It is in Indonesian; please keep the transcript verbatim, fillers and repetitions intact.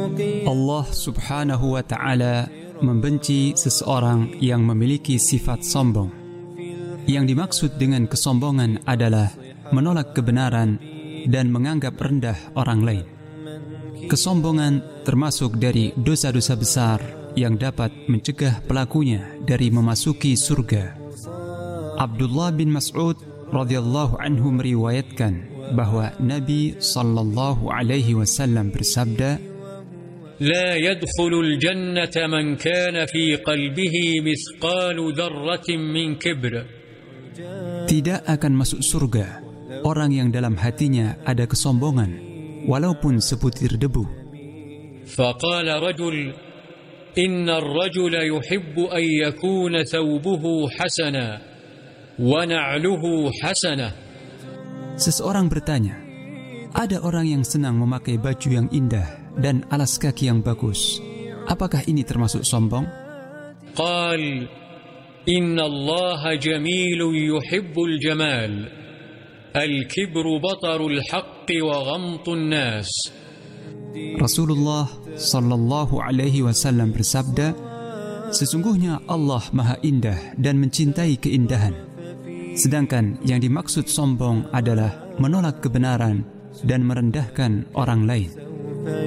Allah subhanahu wa ta'ala membenci seseorang yang memiliki sifat sombong. Yang dimaksud dengan kesombongan adalah menolak kebenaran dan menganggap rendah orang lain. Kesombongan termasuk dari dosa-dosa besar yang dapat mencegah pelakunya dari memasuki surga. Abdullah bin Mas'ud radhiyallahu anhu meriwayatkan bahwa Nabi sallallahu alaihi wasallam bersabda, "La yadkhulul jannata man kana fi qalbihi mithqalu dzarratin min kibr." Tidak akan masuk surga orang yang dalam hatinya ada kesombongan, walaupun sebutir debu. Faqala rajul, "Inna ar-rajula yuhibbu an yakuna thawbuhu hasana wa na'luhu hasanah." Seseorang bertanya, ada orang yang senang memakai baju yang indah dan alas kaki yang bagus. Apakah ini termasuk sombong? Qal, "Inna Allah jamilun yuhibbul jamal. Al-kibru batarul haqqi wa ghamtun nas." Rasulullah sallallahu alaihi wasallam bersabda, sesungguhnya Allah Maha Indah dan mencintai keindahan. Sedangkan yang dimaksud sombong adalah menolak kebenaran dan merendahkan orang lain.